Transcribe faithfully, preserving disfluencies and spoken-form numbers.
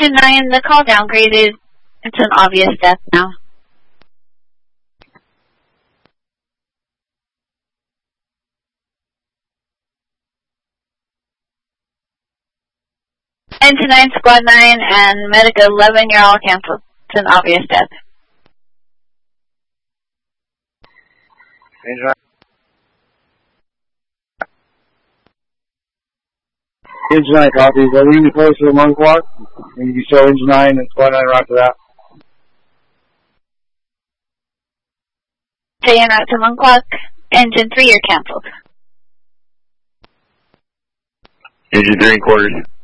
Engine nine, the call downgraded. It's an obvious death now. Engine nine, Squad nine, and Medic eleven, you're all canceled. It's an obvious death. Engine nine. Engine nine copies. Are we in the close to the one o'clock? And you can show Engine nine and Squad nine right after that. Stay in route to one o'clock. Engine three, you're canceled. Engine three and quarters.